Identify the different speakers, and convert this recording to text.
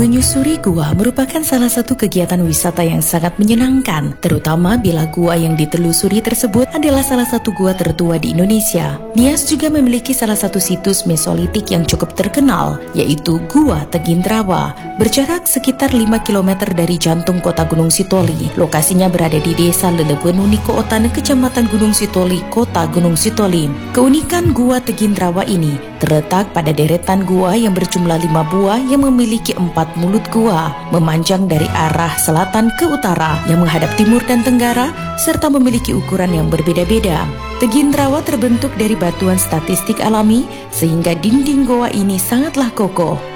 Speaker 1: Menyusuri gua merupakan salah satu kegiatan wisata yang sangat menyenangkan, terutama bila gua yang ditelusuri tersebut adalah salah satu gua tertua di Indonesia. Nias juga memiliki salah satu situs mesolitik yang cukup terkenal, yaitu Gua Tegindrawa. Berjarak sekitar 5 km dari jantung kota Gunung Sitoli. Lokasinya berada di Desa Lelebenu Niko Otane, Kecamatan Gunung Sitoli, Kota Gunung Sitoli. Keunikan Gua Tegindrawa ini terletak pada deretan gua yang berjumlah 5 buah yang memiliki 4 mulut gua, memanjang dari arah selatan ke utara yang menghadap timur dan tenggara, serta memiliki ukuran yang berbeda-beda. Tegindrawa terbentuk dari batuan statistik alami, sehingga dinding goa ini sangatlah kokoh.